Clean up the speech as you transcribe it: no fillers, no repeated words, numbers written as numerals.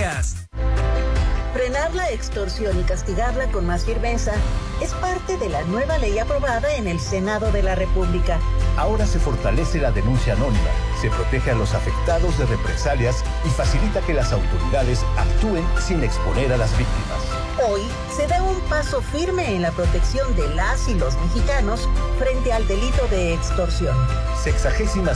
días. Frenar la extorsión y castigarla con más firmeza es parte de la nueva ley aprobada en el Senado de la República. Ahora se fortalece la denuncia anónima, se protege a los afectados de represalias y facilita que las autoridades actúen sin exponer a las víctimas. Hoy se da un paso firme en la protección de las y los mexicanos frente al delito de extorsión. 62ª